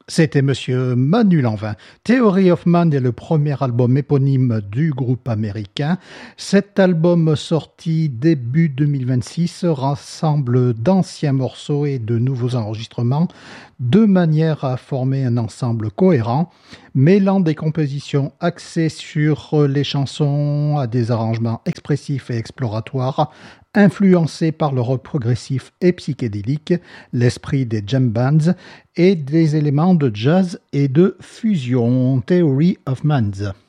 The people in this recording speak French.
C'était Monsieur Manu Lanvin. Theory of Man est le premier album éponyme du groupe américain. Cet album sorti début 2026 rassemble d'anciens morceaux et de nouveaux enregistrements de manière à former un ensemble cohérent, mêlant des compositions axées sur les chansons à des arrangements expressifs et exploratoires, influencés par le rock progressif et psychédélique, l'esprit des jam bands et des éléments de jazz et de fusion. Theory of Mans.